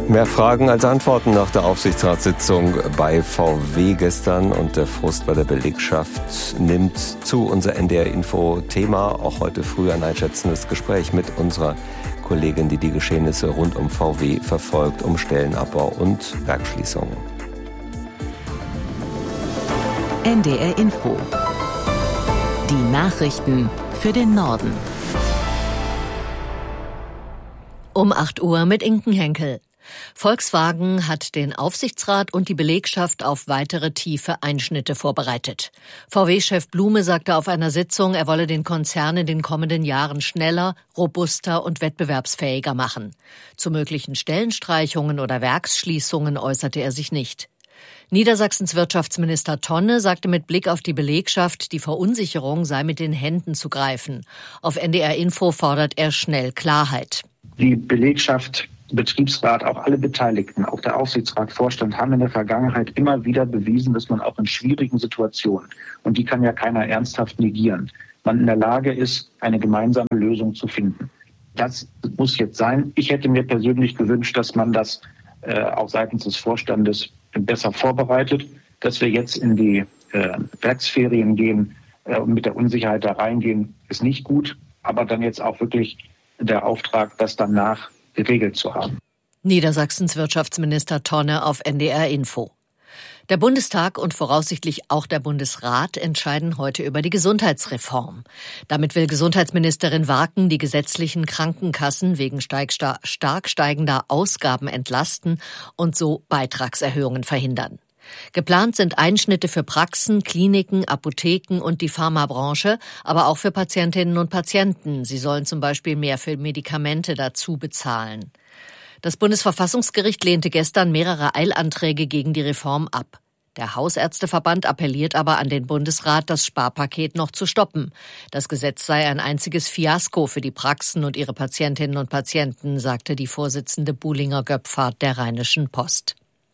Mehr Fragen als Antworten nach der Aufsichtsratssitzung bei VW gestern und der Frust bei der Belegschaft nimmt zu. Unser NDR-Info-Thema, auch heute früh ein einschätzendes Gespräch mit unserer Kollegin, die Geschehnisse rund um VW verfolgt, um Stellenabbau und Werksschließungen. NDR-Info. Die Nachrichten für den Norden. Um 8 Uhr mit Inken Henkel. Volkswagen hat den Aufsichtsrat und die Belegschaft auf weitere tiefe Einschnitte vorbereitet. VW-Chef Blume sagte auf einer Sitzung, er wolle den Konzern in den kommenden Jahren schneller, robuster und wettbewerbsfähiger machen. Zu möglichen Stellenstreichungen oder Werksschließungen äußerte er sich nicht. Niedersachsens Wirtschaftsminister Tonne sagte mit Blick auf die Belegschaft, die Verunsicherung sei mit den Händen zu greifen. Auf NDR Info fordert er schnell Klarheit. Die Belegschaft, Betriebsrat, auch alle Beteiligten, auch der Aufsichtsrat, Vorstand, haben in der Vergangenheit immer wieder bewiesen, dass man auch in schwierigen Situationen, und die kann ja keiner ernsthaft negieren, man in der Lage ist, eine gemeinsame Lösung zu finden. Das muss jetzt sein. Ich hätte mir persönlich gewünscht, dass man das auch seitens des Vorstandes besser vorbereitet, dass wir jetzt in die Werksferien gehen und mit der Unsicherheit da reingehen, ist nicht gut, aber dann jetzt auch wirklich der Auftrag, das danach geregelt zu haben. Niedersachsens Wirtschaftsminister Tonne auf NDR Info. Der Bundestag und voraussichtlich auch der Bundesrat entscheiden heute über die Gesundheitsreform. Damit will Gesundheitsministerin Warken die gesetzlichen Krankenkassen wegen stark steigender Ausgaben entlasten und so Beitragserhöhungen verhindern. Geplant sind Einschnitte für Praxen, Kliniken, Apotheken und die Pharmabranche, aber auch für Patientinnen und Patienten. Sie sollen zum Beispiel mehr für Medikamente dazu bezahlen. Das Bundesverfassungsgericht lehnte gestern mehrere Eilanträge gegen die Reform ab. Der Hausärzteverband appelliert aber an den Bundesrat, das Sparpaket noch zu stoppen. Das Gesetz sei ein einziges Fiasko für die Praxen und ihre Patientinnen und Patienten, sagte die Vorsitzende Buhlinger-Göpfert der Rheinischen Post.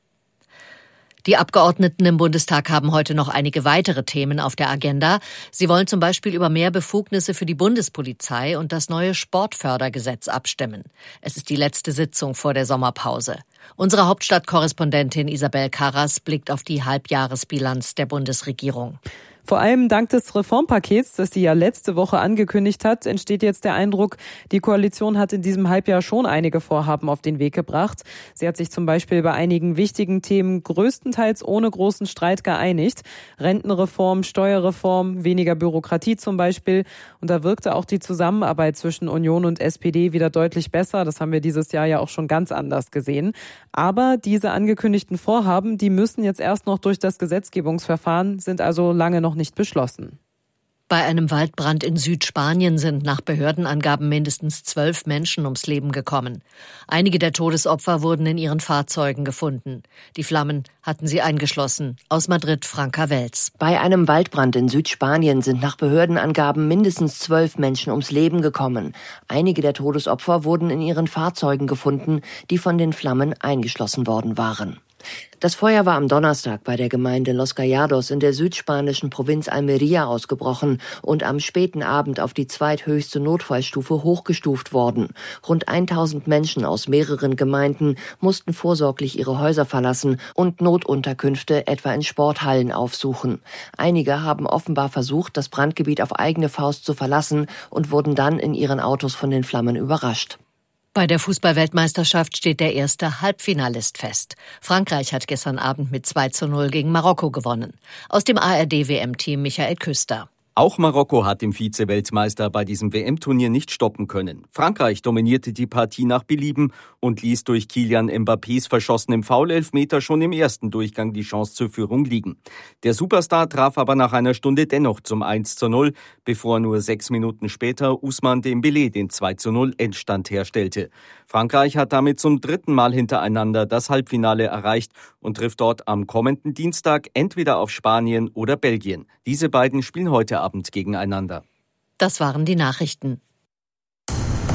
Die Abgeordneten im Bundestag haben heute noch einige weitere Themen auf der Agenda. Sie wollen zum Beispiel über mehr Befugnisse für die Bundespolizei und das neue Sportfördergesetz abstimmen. Es ist die letzte Sitzung vor der Sommerpause. Unsere Hauptstadtkorrespondentin Isabel Karras blickt auf die Halbjahresbilanz der Bundesregierung. Vor allem dank des Reformpakets, das sie ja letzte Woche angekündigt hat, entsteht jetzt der Eindruck, die Koalition hat in diesem Halbjahr schon einige Vorhaben auf den Weg gebracht. Sie hat sich zum Beispiel bei einigen wichtigen Themen größtenteils ohne großen Streit geeinigt. Rentenreform, Steuerreform, weniger Bürokratie zum Beispiel. Und da wirkte auch die Zusammenarbeit zwischen Union und SPD wieder deutlich besser. Das haben wir dieses Jahr ja auch schon ganz anders gesehen. Aber diese angekündigten Vorhaben, die müssen jetzt erst noch durch das Gesetzgebungsverfahren, sind also lange noch nicht beschlossen. Bei einem Waldbrand in Südspanien sind nach Behördenangaben mindestens 12 Menschen ums Leben gekommen. Einige der Todesopfer wurden in ihren Fahrzeugen gefunden. Die Flammen hatten sie eingeschlossen. Aus Madrid, Franka Welz. Bei einem Waldbrand in Südspanien sind nach Behördenangaben mindestens 12 Menschen ums Leben gekommen. Einige der Todesopfer wurden in ihren Fahrzeugen gefunden, die von den Flammen eingeschlossen worden waren. Das Feuer war am Donnerstag bei der Gemeinde Los Gallardos in der südspanischen Provinz Almería ausgebrochen und am späten Abend auf die zweithöchste Notfallstufe hochgestuft worden. Rund 1000 Menschen aus mehreren Gemeinden mussten vorsorglich ihre Häuser verlassen und Notunterkünfte etwa in Sporthallen aufsuchen. Einige haben offenbar versucht, das Brandgebiet auf eigene Faust zu verlassen und wurden dann in ihren Autos von den Flammen überrascht. Bei der Fußball-Weltmeisterschaft steht der erste Halbfinalist fest. Frankreich hat gestern Abend mit 2:0 gegen Marokko gewonnen. Aus dem ARD-WM-Team Michael Küster. Auch Marokko hat den Vize-Weltmeister bei diesem WM-Turnier nicht stoppen können. Frankreich dominierte die Partie nach Belieben und ließ durch Kylian Mbappés verschossenem Foul-Elfmeter schon im ersten Durchgang die Chance zur Führung liegen. Der Superstar traf aber nach einer Stunde dennoch zum 1:0, bevor nur 6 Minuten später Ousmane Dembélé den 2:0 Endstand herstellte. Frankreich hat damit zum 3. Mal hintereinander das Halbfinale erreicht und trifft dort am kommenden Dienstag entweder auf Spanien oder Belgien. Diese beiden spielen heute Abend gegeneinander. Das waren die Nachrichten.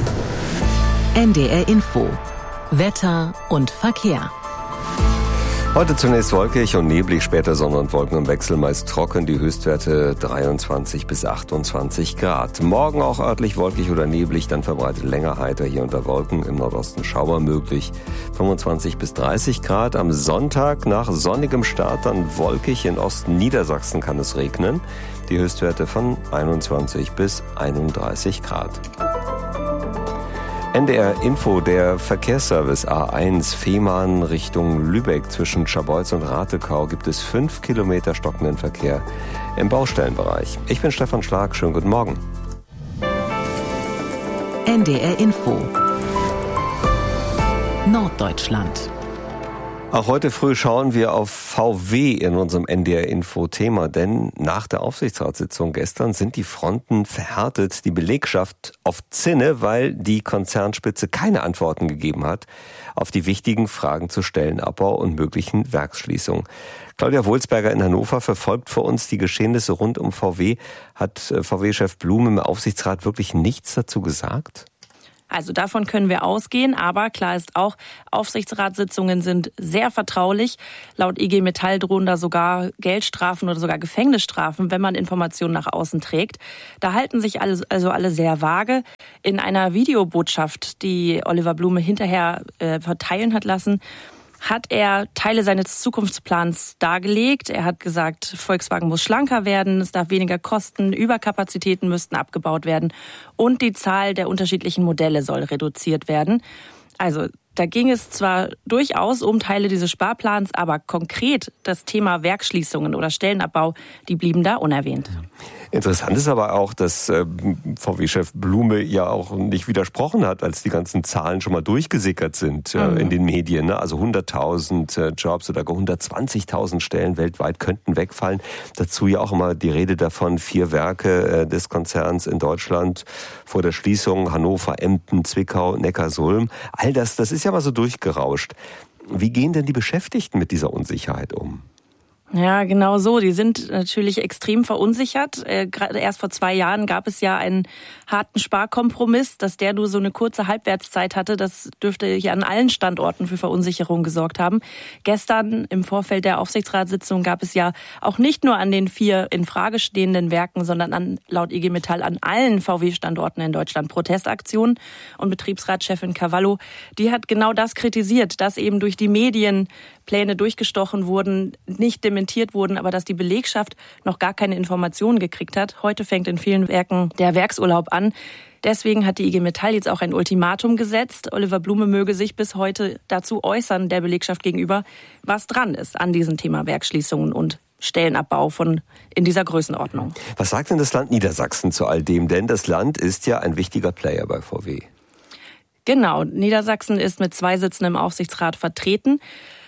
NDR Info. Wetter und Verkehr. Heute zunächst wolkig und neblig, später Sonne und Wolken im Wechsel, meist trocken, die Höchstwerte 23 bis 28 Grad. Morgen auch örtlich wolkig oder neblig, dann verbreitet länger heiter, hier unter Wolken, im Nordosten Schauer möglich, 25 bis 30 Grad. Am Sonntag nach sonnigem Start dann wolkig, in Osten Niedersachsen kann es regnen, die Höchstwerte von 21 bis 31 Grad. NDR Info, der Verkehrsservice A1 Fehmarn Richtung Lübeck zwischen Scharbeutz und Ratekau gibt es 5 Kilometer stockenden Verkehr im Baustellenbereich. Ich bin Stefan Schlag, schönen guten Morgen. NDR Info Norddeutschland. Auch heute früh schauen wir auf VW in unserem NDR-Info-Thema, denn nach der Aufsichtsratssitzung gestern sind die Fronten verhärtet, die Belegschaft auf Zinne, weil die Konzernspitze keine Antworten gegeben hat auf die wichtigen Fragen zu Stellenabbau und möglichen Werksschließungen. Claudia Wohlsberger in Hannover verfolgt für uns die Geschehnisse rund um VW. Hat VW-Chef Blume im Aufsichtsrat wirklich nichts dazu gesagt? Also davon können wir ausgehen, aber klar ist auch, Aufsichtsratssitzungen sind sehr vertraulich. Laut IG Metall drohen da sogar Geldstrafen oder sogar Gefängnisstrafen, wenn man Informationen nach außen trägt. Da halten sich alle sehr vage. In einer Videobotschaft, die Oliver Blume hinterher verteilen hat lassen, hat er Teile seines Zukunftsplans dargelegt. Er hat gesagt, Volkswagen muss schlanker werden, es darf weniger kosten, Überkapazitäten müssten abgebaut werden und die Zahl der unterschiedlichen Modelle soll reduziert werden. Also da ging es zwar durchaus um Teile dieses Sparplans, aber konkret das Thema Werksschließungen oder Stellenabbau, die blieben da unerwähnt. Interessant ist aber auch, dass VW-Chef Blume ja auch nicht widersprochen hat, als die ganzen Zahlen schon mal durchgesickert sind in den Medien. Ne? Also 100.000 Jobs oder gar 120.000 Stellen weltweit könnten wegfallen. Dazu ja auch immer die Rede davon, 4 Werke des Konzerns in Deutschland vor der Schließung, Hannover, Emden, Zwickau, Neckarsulm. All das ist ja mal so durchgerauscht. Wie gehen denn die Beschäftigten mit dieser Unsicherheit um? Ja, genau so. Die sind natürlich extrem verunsichert. Gerade erst vor 2 Jahren gab es ja einen harten Sparkompromiss, dass der nur so eine kurze Halbwertszeit hatte. Das dürfte hier an allen Standorten für Verunsicherung gesorgt haben. Gestern im Vorfeld der Aufsichtsratssitzung gab es ja auch nicht nur an den 4 in Frage stehenden Werken, sondern laut IG Metall an allen VW-Standorten in Deutschland Protestaktionen. Und Betriebsratschefin Cavallo, die hat genau das kritisiert, dass eben durch die Medien Pläne durchgestochen wurden, nicht dementiert wurden, aber dass die Belegschaft noch gar keine Informationen gekriegt hat. Heute fängt in vielen Werken der Werksurlaub an. Deswegen hat die IG Metall jetzt auch ein Ultimatum gesetzt. Oliver Blume möge sich bis heute dazu äußern, der Belegschaft gegenüber, was dran ist an diesem Thema Werksschließungen und Stellenabbau in dieser Größenordnung. Was sagt denn das Land Niedersachsen zu all dem? Denn das Land ist ja ein wichtiger Player bei VW. Genau, Niedersachsen ist mit 2 Sitzen im Aufsichtsrat vertreten.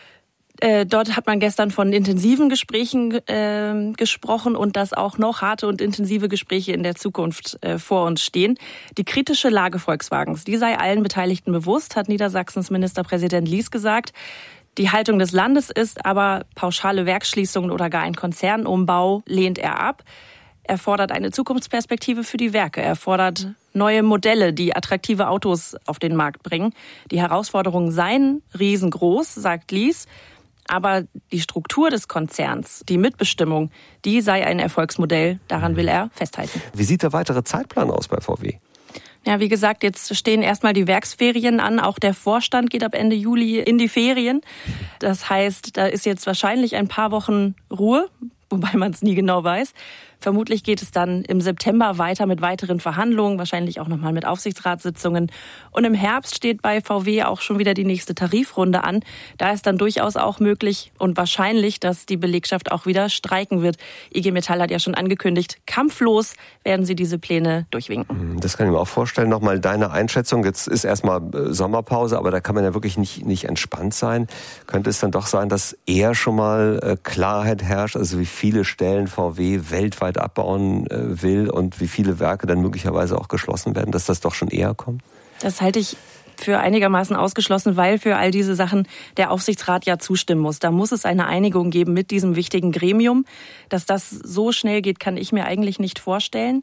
Dort hat man gestern von intensiven Gesprächen gesprochen und dass auch noch harte und intensive Gespräche in der Zukunft vor uns stehen. Die kritische Lage Volkswagens, die sei allen Beteiligten bewusst, hat Niedersachsens Ministerpräsident Lies gesagt. Die Haltung des Landes ist aber, pauschale Werksschließungen oder gar ein Konzernumbau lehnt er ab. Er fordert eine Zukunftsperspektive für die Werke. Er fordert neue Modelle, die attraktive Autos auf den Markt bringen. Die Herausforderungen seien riesengroß, sagt Lies. Aber die Struktur des Konzerns, die Mitbestimmung, die sei ein Erfolgsmodell. Daran will er festhalten. Wie sieht der weitere Zeitplan aus bei VW? Ja, wie gesagt, jetzt stehen erstmal die Werksferien an. Auch der Vorstand geht ab Ende Juli in die Ferien. Das heißt, da ist jetzt wahrscheinlich ein paar Wochen Ruhe, wobei man es nie genau weiß. Vermutlich geht es dann im September weiter mit weiteren Verhandlungen, wahrscheinlich auch nochmal mit Aufsichtsratssitzungen. Und im Herbst steht bei VW auch schon wieder die nächste Tarifrunde an. Da ist dann durchaus auch möglich und wahrscheinlich, dass die Belegschaft auch wieder streiken wird. IG Metall hat ja schon angekündigt, kampflos werden sie diese Pläne durchwinken. Das kann ich mir auch vorstellen. Nochmal deine Einschätzung. Jetzt ist erstmal Sommerpause, aber da kann man ja wirklich nicht entspannt sein. Könnte es dann doch sein, dass eher schon mal Klarheit herrscht, also wie viele Stellen VW weltweit abbauen will und wie viele Werke dann möglicherweise auch geschlossen werden, dass das doch schon eher kommt? Das halte ich für einigermaßen ausgeschlossen, weil für all diese Sachen der Aufsichtsrat ja zustimmen muss. Da muss es eine Einigung geben mit diesem wichtigen Gremium. Dass das so schnell geht, kann ich mir eigentlich nicht vorstellen.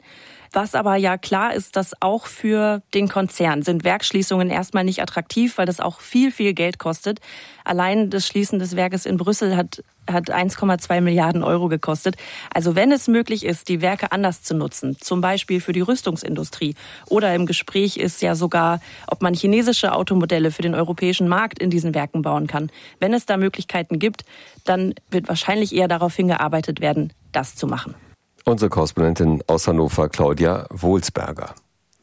Was aber ja klar ist, dass auch für den Konzern sind Werksschließungen erstmal nicht attraktiv, weil das auch viel, viel Geld kostet. Allein das Schließen des Werkes in Brüssel hat 1,2 Milliarden Euro gekostet. Also wenn es möglich ist, die Werke anders zu nutzen, zum Beispiel für die Rüstungsindustrie, oder im Gespräch ist ja sogar, ob man chinesische Automodelle für den europäischen Markt in diesen Werken bauen kann. Wenn es da Möglichkeiten gibt, dann wird wahrscheinlich eher darauf hingearbeitet werden, das zu machen. Unsere Korrespondentin aus Hannover, Claudia Wohlsberger.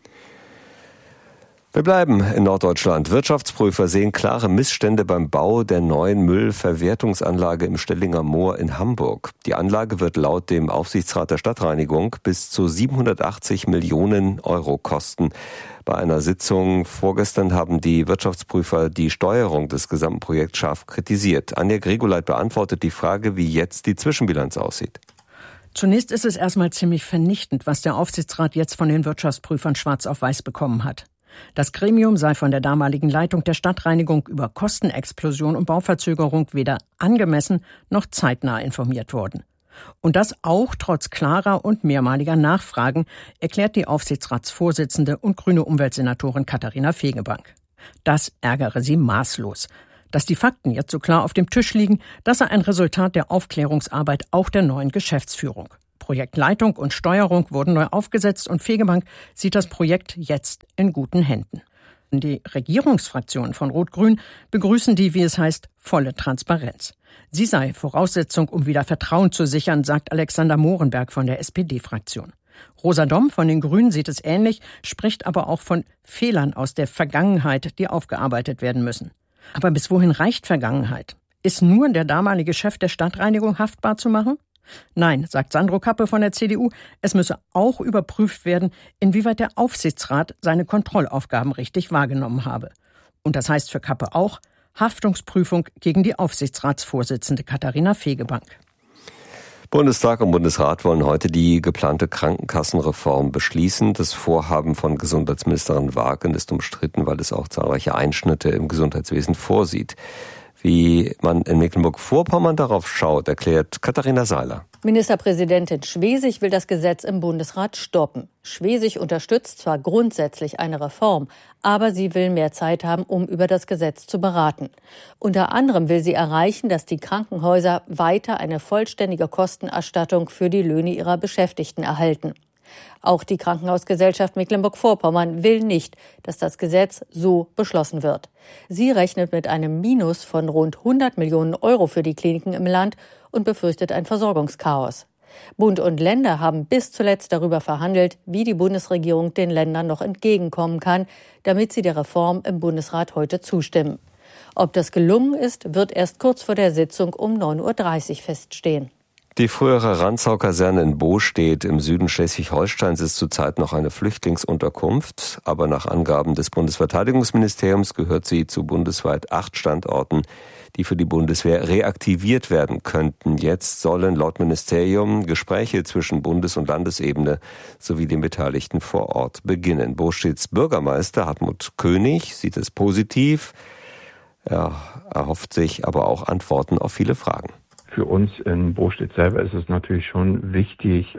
Wir bleiben in Norddeutschland. Wirtschaftsprüfer sehen klare Missstände beim Bau der neuen Müllverwertungsanlage im Stellinger Moor in Hamburg. Die Anlage wird laut dem Aufsichtsrat der Stadtreinigung bis zu 780 Millionen Euro kosten. Bei einer Sitzung vorgestern haben die Wirtschaftsprüfer die Steuerung des gesamten Projekts scharf kritisiert. Anja Gregoleit beantwortet die Frage, wie jetzt die Zwischenbilanz aussieht. Zunächst ist es erstmal ziemlich vernichtend, was der Aufsichtsrat jetzt von den Wirtschaftsprüfern schwarz auf weiß bekommen hat. Das Gremium sei von der damaligen Leitung der Stadtreinigung über Kostenexplosion und Bauverzögerung weder angemessen noch zeitnah informiert worden. Und das auch trotz klarer und mehrmaliger Nachfragen, erklärt die Aufsichtsratsvorsitzende und grüne Umweltsenatorin Katharina Fegebank. Das ärgere sie maßlos. Dass die Fakten jetzt so klar auf dem Tisch liegen, das sei ein Resultat der Aufklärungsarbeit auch der neuen Geschäftsführung. Projektleitung und Steuerung wurden neu aufgesetzt und Fegebank sieht das Projekt jetzt in guten Händen. Die Regierungsfraktionen von Rot-Grün begrüßen die, wie es heißt, volle Transparenz. Sie sei Voraussetzung, um wieder Vertrauen zu sichern, sagt Alexander Mohrenberg von der SPD-Fraktion. Rosa Domm von den Grünen sieht es ähnlich, spricht aber auch von Fehlern aus der Vergangenheit, die aufgearbeitet werden müssen. Aber bis wohin reicht Vergangenheit? Ist nur der damalige Chef der Stadtreinigung haftbar zu machen? Nein, sagt Sandro Kappe von der CDU, es müsse auch überprüft werden, inwieweit der Aufsichtsrat seine Kontrollaufgaben richtig wahrgenommen habe. Und das heißt für Kappe auch Haftungsprüfung gegen die Aufsichtsratsvorsitzende Katharina Fegebank. Bundestag und Bundesrat wollen heute die geplante Krankenkassenreform beschließen. Das Vorhaben von Gesundheitsministerin Wagen ist umstritten, weil es auch zahlreiche Einschnitte im Gesundheitswesen vorsieht. Wie man in Mecklenburg-Vorpommern darauf schaut, erklärt Katharina Seiler. Ministerpräsidentin Schwesig will das Gesetz im Bundesrat stoppen. Schwesig unterstützt zwar grundsätzlich eine Reform, aber sie will mehr Zeit haben, um über das Gesetz zu beraten. Unter anderem will sie erreichen, dass die Krankenhäuser weiter eine vollständige Kostenerstattung für die Löhne ihrer Beschäftigten erhalten. Auch die Krankenhausgesellschaft Mecklenburg-Vorpommern will nicht, dass das Gesetz so beschlossen wird. Sie rechnet mit einem Minus von rund 100 Millionen Euro für die Kliniken im Land und befürchtet ein Versorgungschaos. Bund und Länder haben bis zuletzt darüber verhandelt, wie die Bundesregierung den Ländern noch entgegenkommen kann, damit sie der Reform im Bundesrat heute zustimmen. Ob das gelungen ist, wird erst kurz vor der Sitzung um 9.30 Uhr feststehen. Die frühere Rantzau-Kaserne in Bostedt im Süden Schleswig-Holsteins ist zurzeit noch eine Flüchtlingsunterkunft, aber nach Angaben des Bundesverteidigungsministeriums gehört sie zu bundesweit 8 Standorten, die für die Bundeswehr reaktiviert werden könnten. Jetzt sollen laut Ministerium Gespräche zwischen Bundes- und Landesebene sowie den Beteiligten vor Ort beginnen. Bostedts Bürgermeister Hartmut König sieht es positiv. Er erhofft sich aber auch Antworten auf viele Fragen. Für uns in Bostedt selber ist es natürlich schon wichtig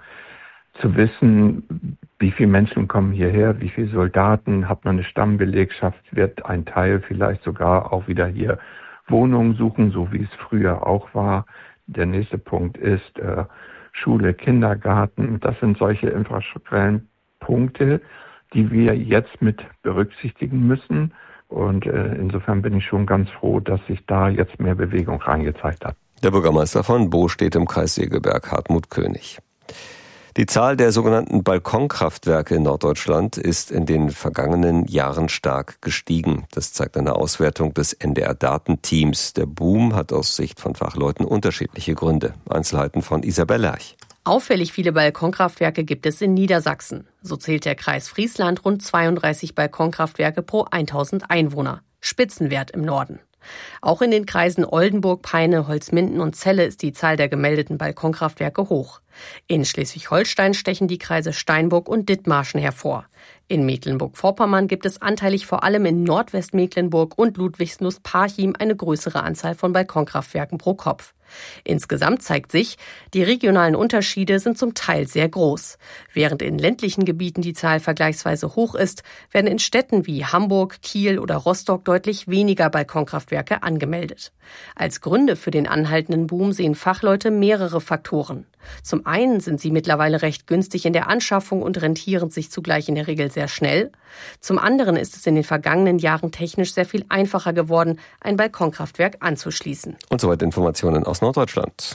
zu wissen, wie viele Menschen kommen hierher, wie viele Soldaten, hat man eine Stammbelegschaft, wird ein Teil vielleicht sogar auch wieder hier Wohnungen suchen, so wie es früher auch war. Der nächste Punkt ist Schule, Kindergarten. Das sind solche infrastrukturellen Punkte, die wir jetzt mit berücksichtigen müssen. Und insofern bin ich schon ganz froh, dass sich da jetzt mehr Bewegung reingezeigt hat. Der Bürgermeister von Bostedt im Kreis Segeberg, Hartmut König. Die Zahl der sogenannten Balkonkraftwerke in Norddeutschland ist in den vergangenen Jahren stark gestiegen. Das zeigt eine Auswertung des NDR-Datenteams. Der Boom hat aus Sicht von Fachleuten unterschiedliche Gründe. Einzelheiten von Isabel Lerch. Auffällig viele Balkonkraftwerke gibt es in Niedersachsen. So zählt der Kreis Friesland rund 32 Balkonkraftwerke pro 1000 Einwohner. Spitzenwert im Norden. Auch in den Kreisen Oldenburg, Peine, Holzminden und Celle ist die Zahl der gemeldeten Balkonkraftwerke hoch. In Schleswig-Holstein stechen die Kreise Steinburg und Dithmarschen hervor. In Mecklenburg-Vorpommern gibt es anteilig vor allem in Nordwestmecklenburg und Ludwigslust-Parchim eine größere Anzahl von Balkonkraftwerken pro Kopf. Insgesamt zeigt sich, die regionalen Unterschiede sind zum Teil sehr groß. Während in ländlichen Gebieten die Zahl vergleichsweise hoch ist, werden in Städten wie Hamburg, Kiel oder Rostock deutlich weniger Balkonkraftwerke angemeldet. Als Gründe für den anhaltenden Boom sehen Fachleute mehrere Faktoren. Zum einen sind sie mittlerweile recht günstig in der Anschaffung und rentieren sich zugleich in der Regel sehr schnell. Zum anderen ist es in den vergangenen Jahren technisch sehr viel einfacher geworden, ein Balkonkraftwerk anzuschließen. Und soweit Informationen aus Norddeutschland.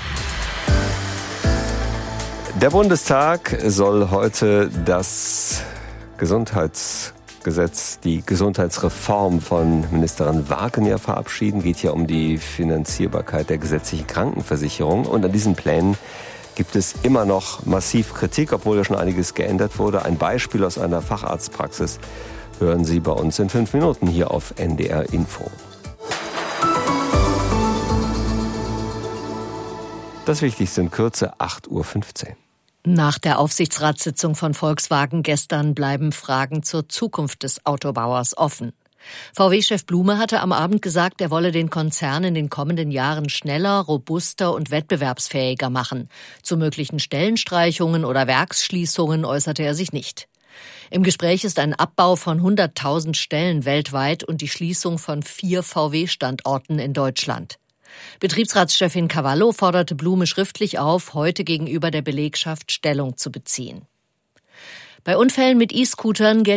Der Bundestag soll heute das Gesundheitsgesetz, die Gesundheitsreform von Ministerin Wagner verabschieden. Geht hier um die Finanzierbarkeit der gesetzlichen Krankenversicherung. Und an diesen Plänen gibt es immer noch massiv Kritik, obwohl ja schon einiges geändert wurde. Ein Beispiel aus einer Facharztpraxis hören Sie bei uns in 5 Minuten hier auf NDR Info. Das Wichtigste in Kürze, 8:15 Uhr. Nach der Aufsichtsratssitzung von Volkswagen gestern bleiben Fragen zur Zukunft des Autobauers offen. VW-Chef Blume hatte am Abend gesagt, er wolle den Konzern in den kommenden Jahren schneller, robuster und wettbewerbsfähiger machen. Zu möglichen Stellenstreichungen oder Werksschließungen äußerte er sich nicht. Im Gespräch ist ein Abbau von 100.000 Stellen weltweit und die Schließung von 4 VW-Standorten in Deutschland. Betriebsratschefin Cavallo forderte Blume schriftlich auf, heute gegenüber der Belegschaft Stellung zu beziehen. Bei Unfällen mit E-Scootern